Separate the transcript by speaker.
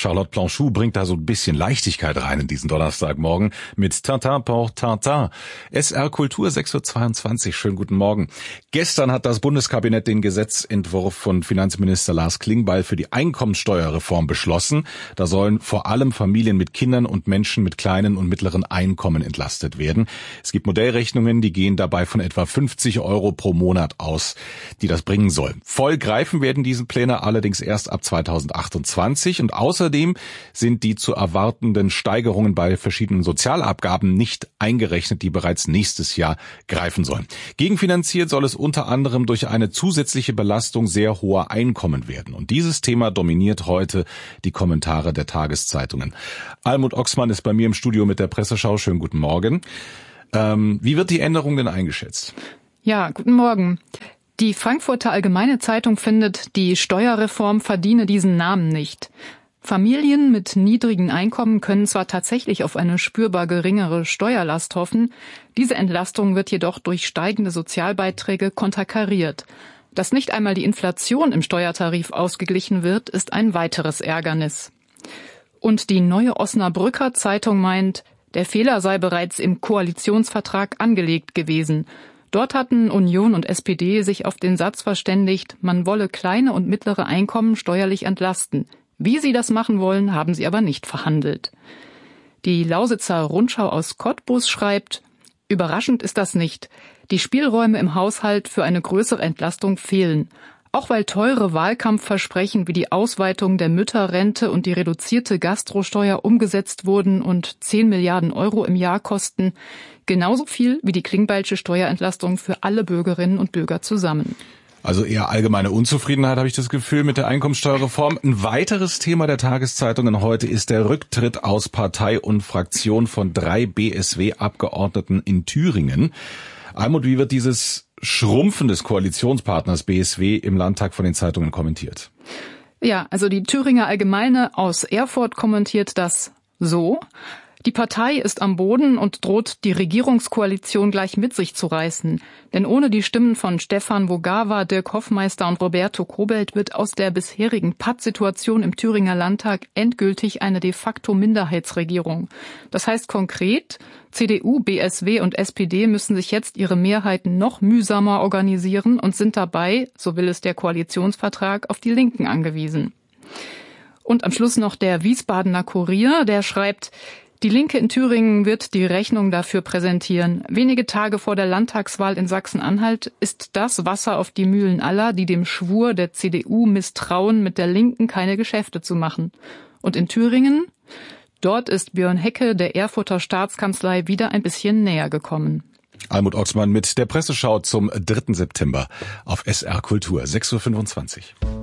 Speaker 1: Charlotte Planchou bringt da so ein bisschen Leichtigkeit rein in diesen Donnerstagmorgen mit Tintin pour Tintin. SR Kultur 6.22 Uhr. Schönen guten Morgen. Gestern hat das Bundeskabinett den Gesetzentwurf von Finanzminister Lars Klingbeil für die Einkommensteuerreform beschlossen. Da sollen vor allem Familien mit Kindern und Menschen mit kleinen und mittleren Einkommen entlastet werden. Es gibt Modellrechnungen, die gehen dabei von etwa 50 € pro Monat aus, die das bringen soll. Voll greifen werden diese Pläne allerdings erst ab 2028 und außerdem sind die zu erwartenden Steigerungen bei verschiedenen Sozialabgaben nicht eingerechnet, die bereits nächstes Jahr greifen sollen. Gegenfinanziert soll es unter anderem durch eine zusätzliche Belastung sehr hoher Einkommen werden. Und dieses Thema dominiert heute die Kommentare der Tageszeitungen. Almut Oxmann ist bei mir im Studio mit der Presseschau. Schönen guten Morgen. Wie wird die Änderung denn eingeschätzt?
Speaker 2: Ja, guten Morgen. Die Frankfurter Allgemeine Zeitung findet, die Steuerreform verdiene diesen Namen nicht. Familien mit niedrigen Einkommen können zwar tatsächlich auf eine spürbar geringere Steuerlast hoffen, diese Entlastung wird jedoch durch steigende Sozialbeiträge konterkariert. Dass nicht einmal die Inflation im Steuertarif ausgeglichen wird, ist ein weiteres Ärgernis. Und die Neue Osnabrücker Zeitung meint, der Fehler sei bereits im Koalitionsvertrag angelegt gewesen. Dort hatten Union und SPD sich auf den Satz verständigt, man wolle kleine und mittlere Einkommen steuerlich entlasten. Wie sie das machen wollen, haben sie aber nicht verhandelt. Die Lausitzer Rundschau aus Cottbus schreibt, überraschend ist das nicht. Die Spielräume im Haushalt für eine größere Entlastung fehlen. Auch weil teure Wahlkampfversprechen wie die Ausweitung der Mütterrente und die reduzierte Gastrosteuer umgesetzt wurden und 10 Milliarden € im Jahr kosten, genauso viel wie die Klingbeilsche Steuerentlastung für alle Bürgerinnen und Bürger zusammen.
Speaker 1: Also eher allgemeine Unzufriedenheit, habe ich das Gefühl, mit der Einkommensteuerreform. Ein weiteres Thema der Tageszeitungen heute ist der Rücktritt aus Partei und Fraktion von 3 BSW-Abgeordneten in Thüringen. Almut, wie wird dieses Schrumpfen des Koalitionspartners BSW im Landtag von den Zeitungen kommentiert?
Speaker 2: Ja, also die Thüringer Allgemeine aus Erfurt kommentiert das so: Die Partei ist am Boden und droht, die Regierungskoalition gleich mit sich zu reißen. Denn ohne die Stimmen von Stefan Vogawa, Dirk Hoffmeister und Roberto Kobelt wird aus der bisherigen Pattsituation im Thüringer Landtag endgültig eine de facto Minderheitsregierung. Das heißt konkret, CDU, BSW und SPD müssen sich jetzt ihre Mehrheiten noch mühsamer organisieren und sind dabei, so will es der Koalitionsvertrag, auf die Linken angewiesen. Und am Schluss noch der Wiesbadener Kurier, der schreibt, die Linke in Thüringen wird die Rechnung dafür präsentieren. Wenige Tage vor der Landtagswahl in Sachsen-Anhalt ist das Wasser auf die Mühlen aller, die dem Schwur der CDU misstrauen, mit der Linken keine Geschäfte zu machen. Und in Thüringen? Dort ist Björn Hecke der Erfurter Staatskanzlei wieder ein bisschen näher gekommen.
Speaker 1: Almut Oxmann mit der Presseschau zum 3. September auf SR Kultur, 6.25 Uhr.